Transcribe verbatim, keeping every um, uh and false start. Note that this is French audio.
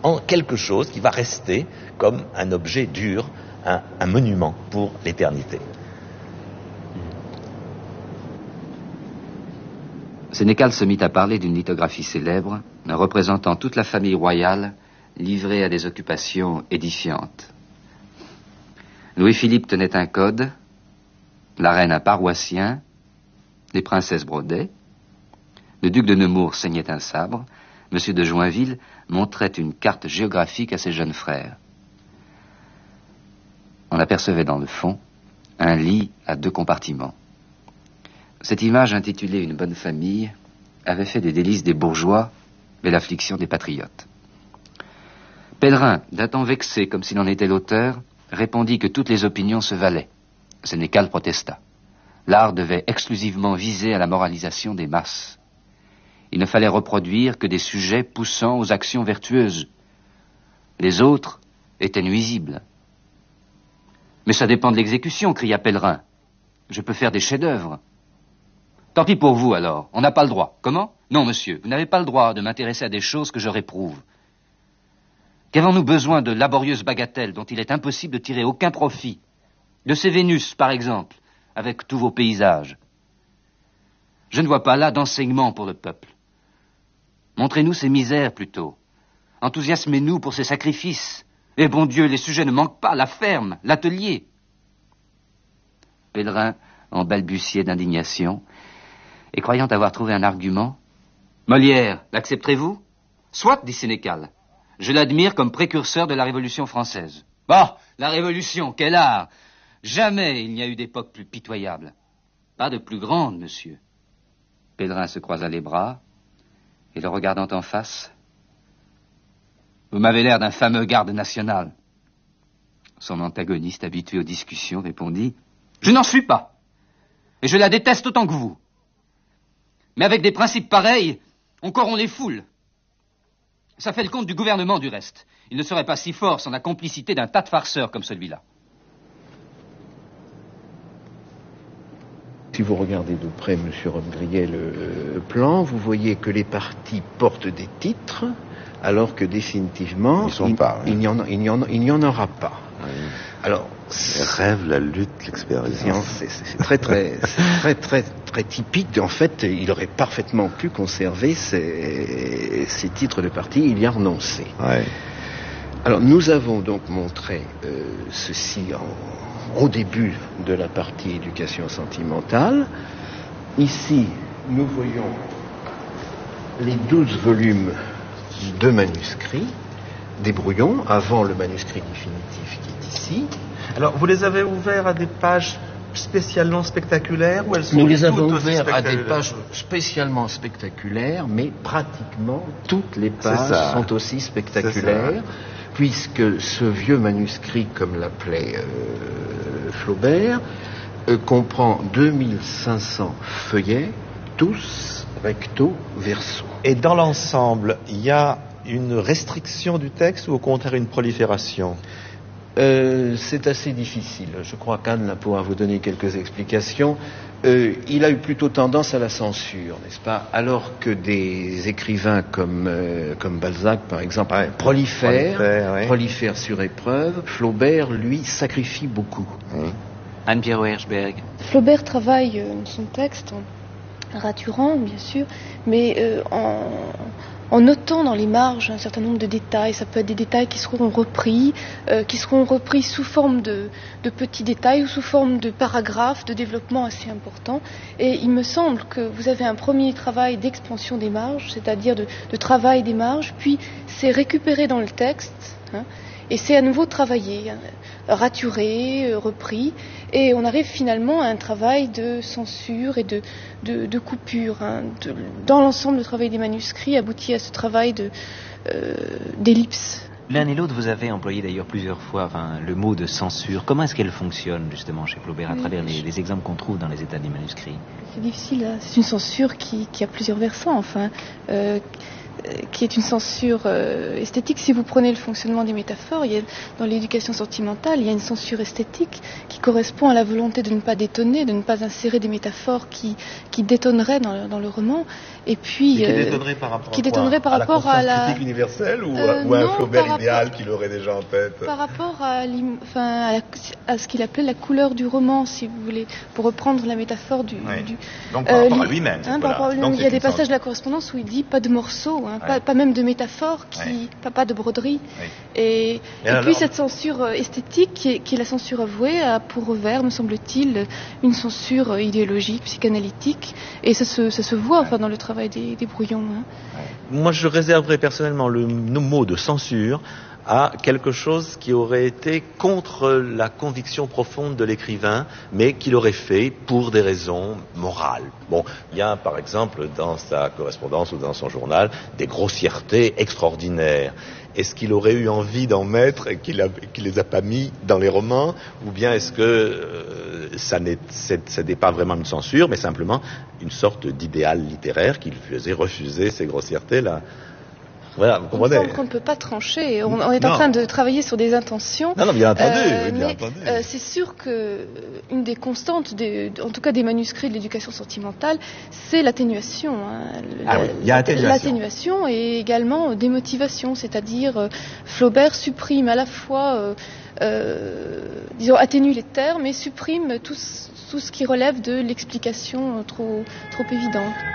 en quelque chose qui va rester comme un objet dur, un, un monument pour l'éternité. Sénécal se mit à parler d'une lithographie célèbre, représentant toute la famille royale, livrée à des occupations édifiantes. Louis-Philippe tenait un code, la reine un paroissien, les princesses brodaient, le duc de Nemours saignait un sabre, Monsieur de Joinville montrait une carte géographique à ses jeunes frères. On apercevait dans le fond un lit à deux compartiments. Cette image intitulée « Une bonne famille » avait fait des délices des bourgeois et l'affliction des patriotes. Pellerin, d'un ton vexé comme s'il en était l'auteur, répondit que toutes les opinions se valaient. Sénécal protesta. L'art devait exclusivement viser à la moralisation des masses. Il ne fallait reproduire que des sujets poussant aux actions vertueuses. Les autres étaient nuisibles. « Mais ça dépend de l'exécution », cria Pellerin. « Je peux faire des chefs-d'œuvre. » « Tant pis pour vous, alors. On n'a pas le droit. » « Comment ? » ?»« Non, monsieur, vous n'avez pas le droit de m'intéresser à des choses que je réprouve. Qu'avons-nous besoin de laborieuses bagatelles dont il est impossible de tirer aucun profit? De ces Vénus, par exemple, avec tous vos paysages. Je ne vois pas là d'enseignement pour le peuple. Montrez-nous ces misères, plutôt. Enthousiasmez-nous pour ces sacrifices. Et bon Dieu, les sujets ne manquent pas, la ferme, l'atelier. » Pellerin en balbutiait d'indignation, et croyant avoir trouvé un argument, « Molière, l'accepterez-vous ?»« Soit, dit Sénécal. Je l'admire comme précurseur de la Révolution française. »« Bah, la Révolution, quel art! Jamais il n'y a eu d'époque plus pitoyable. Pas de plus grande, monsieur. » Pellerin se croisa les bras, et le regardant en face, « Vous m'avez l'air d'un fameux garde national. » Son antagoniste, habitué aux discussions, répondit, « Je n'en suis pas, et je la déteste autant que vous. Mais avec des principes pareils, on corrompt les foules. Ça fait le compte du gouvernement, du reste. Il ne serait pas si fort sans la complicité d'un tas de farceurs comme celui-là. » Si vous regardez de près, monsieur Robbe-Grillet, le plan, vous voyez que les partis portent des titres, alors que définitivement, Ils sont il, pas, oui. il n'y en, il n'y en, il n'y en aura pas. Oui. Alors, Les rêves, la lutte, l'expérience. C'est, c'est, c'est très, très, c'est très, très, très typique. En fait, il aurait parfaitement pu conserver ces, ces titres de parti. Il y a renoncé. Ouais. Alors, nous avons donc montré euh, ceci en, au début de la partie éducation sentimentale. Ici, nous voyons les douze volumes de manuscrits, des brouillons, avant le manuscrit définitif qui est ici. Alors, vous les avez ouverts à des pages spécialement spectaculaires ou elles sont Nous les toutes avons aussi ouverts à des spectaculaires pages spécialement spectaculaires, mais pratiquement toutes les C'est pages ça. sont aussi spectaculaires, puisque ce vieux manuscrit, comme l'appelait euh, Flaubert, euh, comprend deux mille cinq cents feuillets, tous recto verso. Et dans l'ensemble, il y a une restriction du texte ou au contraire une prolifération? Euh, c'est assez difficile. Je crois qu'Anne là, pourra vous donner quelques explications. Euh, il a eu plutôt tendance à la censure, n'est-ce pas? Alors que des écrivains comme, euh, comme Balzac, par exemple, Ouais, prolifèrent, prolifère, ouais. prolifèrent sur épreuve, Flaubert, lui, sacrifie beaucoup. Oui. Anne-Pierre Herschberg. Flaubert travaille euh, son texte en raturant, bien sûr, mais euh, en, en notant dans les marges un certain nombre de détails. Ça peut être des détails qui seront repris, euh, qui seront repris sous forme de, de petits détails ou sous forme de paragraphes, de développement assez importants. Et il me semble que vous avez un premier travail d'expansion des marges, c'est-à-dire de, de travail des marges, puis c'est récupéré dans le texte, hein, et c'est à nouveau travaillé, hein, raturé, euh, repris, et on arrive finalement à un travail de censure et de, de, de coupure. Hein, de, dans l'ensemble, le travail des manuscrits aboutit à ce travail de, euh, d'ellipse. L'un et l'autre, vous avez employé d'ailleurs plusieurs fois enfin, le mot de censure. Comment est-ce qu'elle fonctionne justement chez Flaubert à Oui, travers les, je- les exemples qu'on trouve dans les états des manuscrits? C'est difficile, hein. C'est une censure qui, qui a plusieurs versants, enfin. Euh, qui est une censure euh, esthétique. Si vous prenez le fonctionnement des métaphores, il y a, dans l'éducation sentimentale, il y a une censure esthétique qui correspond à la volonté de ne pas détonner, de ne pas insérer des métaphores qui, qui détonneraient dans le, dans le roman. Et puis, qui euh, détonnerait par rapport, qui à, détonnerait par à rapport la à la critique universelle ou, euh, ou à un non, Flaubert par idéal rapport... qu'il aurait déjà en tête? Par rapport à, enfin, à, la, à ce qu'il appelait la couleur du roman, si vous voulez, pour reprendre la métaphore du... Oui. du Donc par euh, rapport li... à lui-même. Hein, voilà. par rapport, il y a des passages de la correspondance où il dit pas de morceaux, hein, ouais. pas, pas même de métaphores, qui, ouais. pas, pas de broderie. Oui. Et, et, et alors... puis cette censure esthétique, qui est, qui est la censure avouée, a pour revers, me semble-t-il, une censure idéologique, psychanalytique, et ça se, ça se voit ouais. enfin, dans le travail des, des brouillons. Hein. Ouais. Moi, je réserverais personnellement le, le mot de censure à quelque chose qui aurait été contre la conviction profonde de l'écrivain, mais qu'il aurait fait pour des raisons morales. Bon, il y a par exemple dans sa correspondance ou dans son journal des grossièretés extraordinaires. Est-ce qu'il aurait eu envie d'en mettre et qu'il ne les a pas mis dans les romans, ou bien est-ce que euh, ça n'est c'est, ça n'est pas vraiment une censure, mais simplement une sorte d'idéal littéraire qui faisait refuser ces grossièretés-là? Voilà, vous comprenez. Il me semble qu'on ne peut pas trancher. On, on est non. en train de travailler sur des intentions. Non, non, bien entendu. Euh, oui, bien mais, entendu. Euh, c'est sûr que une des constantes, des, en tout cas des manuscrits de l'éducation sentimentale, c'est l'atténuation. Hein. Ah la, oui, il y a atténuation. L'atténuation et également démotivation, c'est-à-dire euh, Flaubert supprime à la fois, euh, euh, disons, atténue les termes et supprime tout, tout ce qui relève de l'explication trop, trop évidente.